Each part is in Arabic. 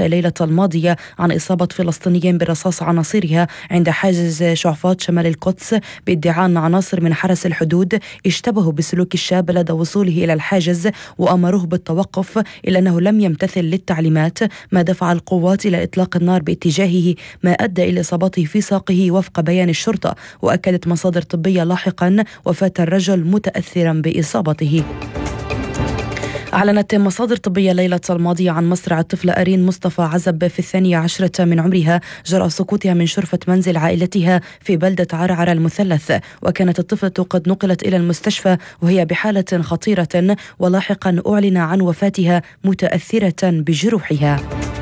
الليلة الماضية عن إصابة فلسطينيين برصاص عناصرها عند حاجز شعفاط شمال القدس، بادعاء أن عناصر من حرس الحدود اشتبهوا بسلوك الشاب لدى وصوله إلى الحاجز وأمروه بالتوقف، إلا أنه لم يمتثل للتعليمات، ما دفع القوات إلى إطلاق النار باتجاهه، ما أدى إلى إصابته في ساقه وفق بيان الشرطة. وأكدت مصادر طبية لاحقا وفاة الرجل متأثرا بإصابته. أعلنت مصادر طبية الليلة الماضية عن مصرع الطفلة أرين مصطفى عزب في 12 من عمرها جراء سقوطها من شرفة منزل عائلتها في بلدة عرعر المثلث، وكانت الطفلة قد نقلت إلى المستشفى وهي بحالة خطيرة، ولاحقا أعلن عن وفاتها متأثرة بجروحها.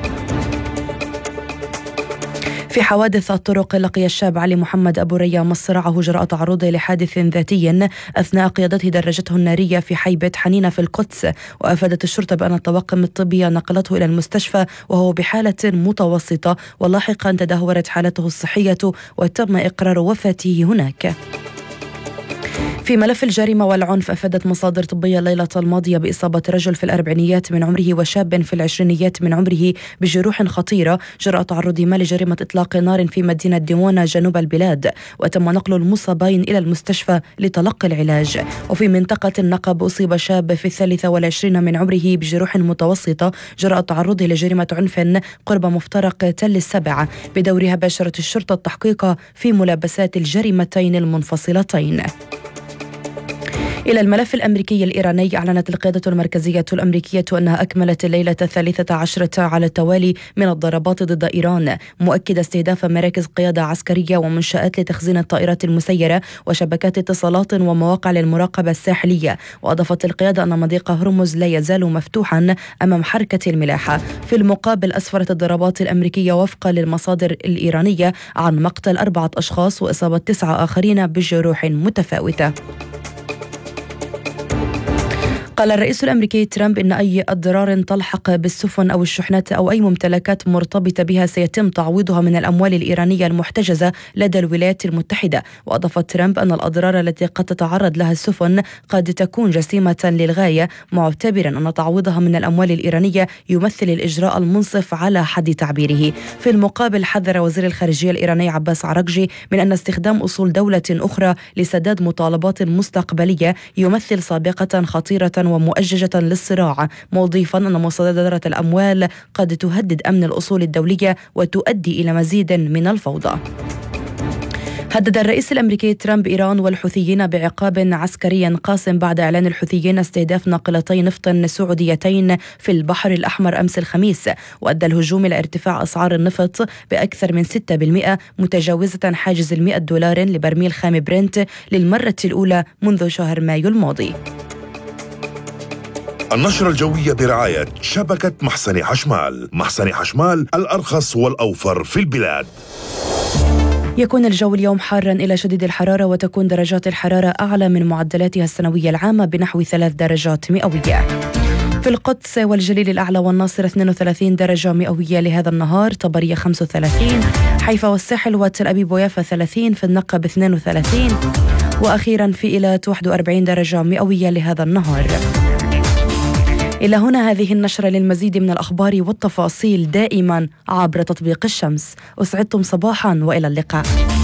في حوادث الطرق، لقي الشاب علي محمد أبو ريا مصرعه جراء تعرضه لحادث ذاتي أثناء قيادته دراجته النارية في حي بيت حنينة في القدس، وأفادت الشرطة بأن الطواقم الطبية نقلته إلى المستشفى وهو بحالة متوسطة، ولاحقا تدهورت حالته الصحية وتم إقرار وفاته هناك. في ملف الجريمة والعنف، أفادت مصادر طبية الليلة الماضية بإصابة رجل في الأربعينيات من عمره وشاب في العشرينيات من عمره بجروح خطيرة جراء تعرضهما لجريمة إطلاق نار في مدينة ديمونة جنوب البلاد، وتم نقل المصابين إلى المستشفى لتلقي العلاج. وفي منطقة النقب، أصيب شاب في 23 من عمره بجروح متوسطة جراء تعرضه لجريمة عنف قرب مفترق تل السبع، بدورها باشرت الشرطة التحقيق في ملابسات الجريمتين المنفصلتين. إلى الملف الأمريكي الإيراني، أعلنت القيادة المركزية الأمريكية أنها أكملت الليلة 13 على التوالي من الضربات ضد إيران، مؤكدة استهداف مراكز قيادة عسكرية ومنشآت لتخزين الطائرات المسيرة وشبكات اتصالات ومواقع للمراقبة الساحلية. وأضافت القيادة أن مضيق هرمز لا يزال مفتوحا أمام حركة الملاحة. في المقابل، أسفرت الضربات الأمريكية وفقا للمصادر الإيرانية عن مقتل 4 أشخاص وإصابة 9 آخرين بجروح متفاوتة. قال الرئيس الأمريكي ترامب إن أي أضرار تلحق بالسفن أو الشحنات أو أي ممتلكات مرتبطة بها سيتم تعويضها من الأموال الإيرانية المحتجزة لدى الولايات المتحدة. وأضاف ترامب أن الأضرار التي قد تتعرض لها السفن قد تكون جسيمة للغاية، معتبرا أن تعويضها من الأموال الإيرانية يمثل الإجراء المنصف على حد تعبيره. في المقابل، حذر وزير الخارجية الإيراني عباس عراقجي من أن استخدام أصول دولة أخرى لسداد مطالبات مستقبلية يمثل سابقة خطيرة ومؤججة للصراع، مضيفا أن مصادرة الأموال قد تهدد أمن الأصول الدولية وتؤدي إلى مزيد من الفوضى. هدد الرئيس الأمريكي ترامب إيران والحوثيين بعقاب عسكري قاسم بعد إعلان الحوثيين استهداف ناقلتي نفط سعوديتين في البحر الأحمر أمس الخميس، وأدى الهجوم إلى ارتفاع أسعار النفط بأكثر من 6%، متجاوزة حاجز $100 لبرميل خام برنت للمرة الأولى منذ شهر مايو الماضي. النشرة الجوية برعاية شبكة محسن حشمال. محسن حشمال، الأرخص والأوفر في البلاد. يكون الجو اليوم حارا إلى شديد الحرارة، وتكون درجات الحرارة أعلى من معدلاتها السنوية العامة بنحو 3 درجات مئوية. في القدس والجليل الأعلى والناصر 32 درجة مئوية لهذا النهار، طبرية 35، حيفا والساحل وتل أبيب ويافا 30، في النقب 32، وأخيرا في إيلات 41 درجة مئوية لهذا النهار. إلى هنا هذه النشرة. للمزيد من الأخبار والتفاصيل دائما عبر تطبيق الشمس. أسعدتم صباحا وإلى اللقاء.